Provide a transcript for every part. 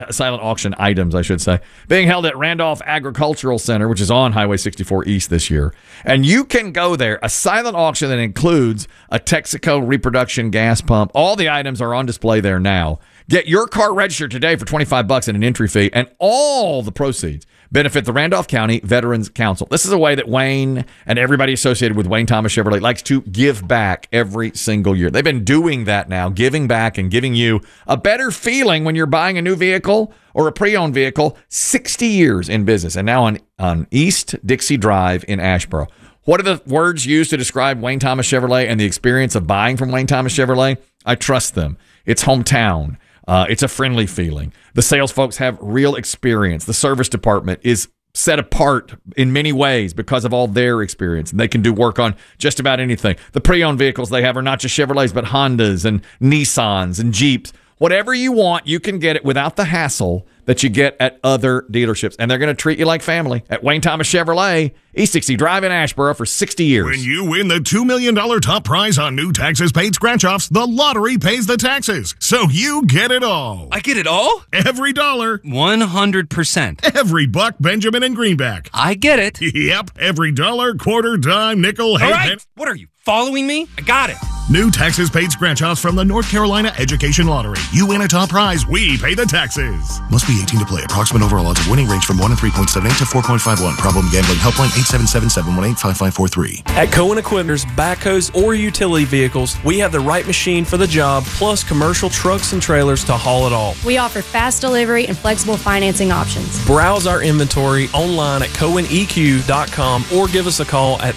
silent auction items, I should say, being held at Randolph Agricultural Center, which is on Highway 64 East this year. And you can go there, a silent auction that includes a Texaco reproduction gas pump. All the items are on display there now. Get your car registered today for $25 and an entry fee, and all the proceeds benefit the Randolph County Veterans Council. This is a way that Wayne and everybody associated with Wayne Thomas Chevrolet likes to give back every single year. They've been doing that now, giving back and giving you a better feeling when you're buying a new vehicle or a pre-owned vehicle. 60 years in business, and now on East Dixie Drive in Asheboro. What are the words used to describe Wayne Thomas Chevrolet and the experience of buying from Wayne Thomas Chevrolet? I trust them. It's hometown. It's a friendly feeling. The sales folks have real experience. The service department is set apart in many ways because of all their experience. And they can do work on just about anything. The pre-owned vehicles they have are not just Chevrolets, but Hondas and Nissans and Jeeps. Whatever you want, you can get it without the hassle that you get at other dealerships. And they're going to treat you like family at Wayne Thomas Chevrolet, East 60 Drive in Asheboro for 60 years. When you win the $2 million top prize on new taxes paid scratch-offs, the lottery pays the taxes. So you get it all. I get it all? Every dollar. 100%. Every buck, Benjamin and Greenback. I get it. Yep. Every dollar, quarter, dime, nickel, all right. What are you, following me? I got it. New taxes paid scratch-offs from the North Carolina Education Lottery. You win a top prize, we pay the taxes. Must be 18 to play. Approximate overall odds of winning range from 1 in 3.78 to 4.51. Problem gambling. Helpline 877-718-5543. At Cohen Equipment's backhoes or utility vehicles, we have the right machine for the job, plus commercial trucks and trailers to haul it all. We offer fast delivery and flexible financing options. Browse our inventory online at CohenEQ.com or give us a call at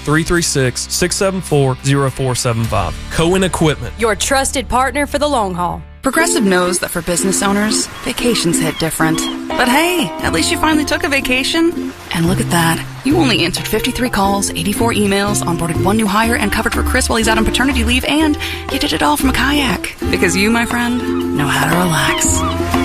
336-674-0475. Cohen Equipment, your trusted partner for the long haul. Progressive knows that for business owners, vacations hit different. But hey, at least you finally took a vacation. And look at that. You only answered 53 calls, 84 emails, onboarded 1 new hire, and covered for Chris while he's out on paternity leave, and you did it all from a kayak. Because you, my friend, know how to relax.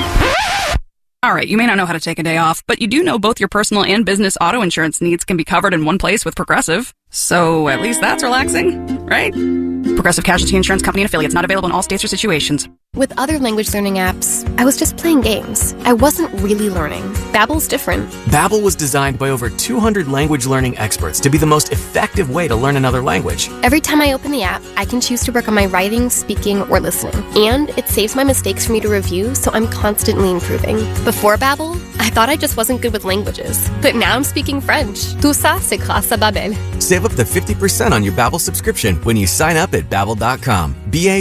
All right, you may not know how to take a day off, but you do know both your personal and business auto insurance needs can be covered in one place with Progressive. So at least that's relaxing, right? Progressive Casualty Insurance Company and affiliates, not available in all states or situations. With other language learning apps, I was just playing games. I wasn't really learning. Babbel's different. Babbel was designed by over 200 language learning experts to be the most effective way to learn another language. Every time I open the app, I can choose to work on my writing, speaking, or listening. And it saves my mistakes for me to review, so I'm constantly improving. Before Babbel, I thought I just wasn't good with languages. But now I'm speaking French. Tout ça, c'est grâce à Babbel. Save up to 50% on your Babbel subscription when you sign up at Babbel.com.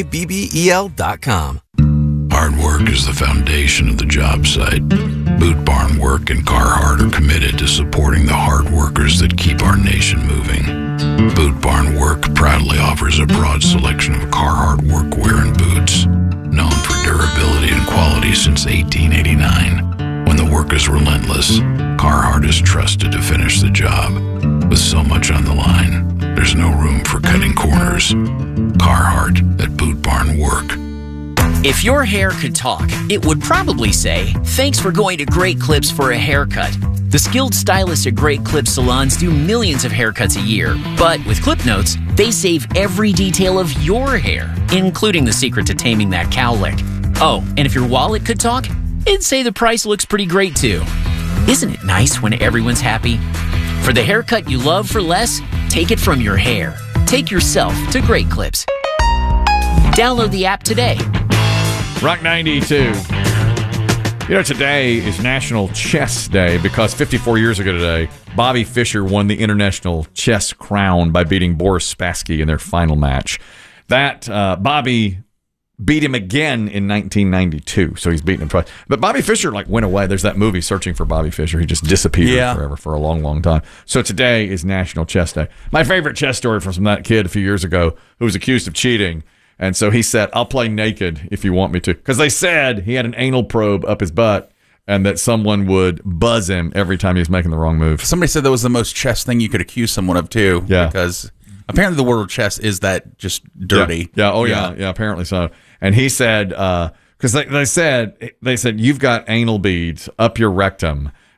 Babbel.com. Hard work is the foundation of the job site. Boot Barn Work and Carhartt are committed to supporting the hard workers that keep our nation moving. Boot Barn Work proudly offers a broad selection of Carhartt workwear and boots, known for durability and quality since 1889. When the work is relentless, Carhartt is trusted to finish the job. With so much on the line, there's no room for cutting corners. Carhartt at Boot Barn Work. If your hair could talk, it would probably say, "Thanks for going to Great Clips for a haircut." The skilled stylists at Great Clips salons do millions of haircuts a year. But with Clip Notes, they save every detail of your hair, including the secret to taming that cowlick. Oh, and if your wallet could talk, it'd say the price looks pretty great too. Isn't it nice when everyone's happy? For the haircut you love for less, take it from your hair. Take yourself to Great Clips. Download the app today. Rock 92. You know, today is National Chess Day because 54 years ago today, Bobby Fischer won the international chess crown by beating Boris Spassky in their final match. That Bobby beat him again in 1992, so he's beaten him twice. But Bobby Fischer went away. There's that movie, Searching for Bobby Fischer. He just disappeared forever for a long, long time. So today is National Chess Day. My favorite chess story from that kid a few years ago who was accused of cheating. And so he said, "I'll play naked if you want me to." Because they said he had an anal probe up his butt and that someone would buzz him every time he was making the wrong move. Somebody said that was the most chess thing you could accuse someone of, too. Yeah. Because apparently the world of chess is that just dirty. Yeah. Oh, yeah, apparently so. And he said, because they said, "You've got anal beads up your rectum."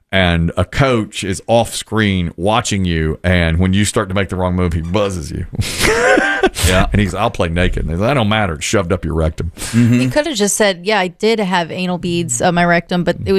and a coach is off screen watching you, and when you start to make the wrong move, he buzzes you. Yeah, and I'll play naked. And that don't matter. It's shoved up your rectum. You could have just said, yeah, I did have anal beads on my rectum, but it was